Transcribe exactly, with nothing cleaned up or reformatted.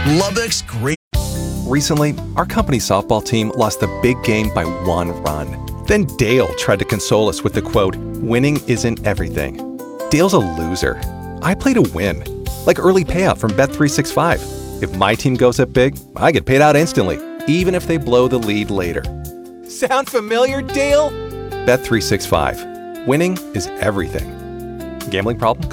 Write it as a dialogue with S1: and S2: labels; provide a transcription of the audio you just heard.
S1: Lubbock's great.
S2: Recently, our company softball team lost the big game by one run. Then Dale tried to console us with the quote, "Winning isn't everything." Dale's a loser. I play to win. Like early payout from Bet three sixty-five. If my team goes up big, I get paid out instantly, even if they blow the lead later. Sound familiar, Dale? Bet three sixty-five. Winning is everything. Gambling problem?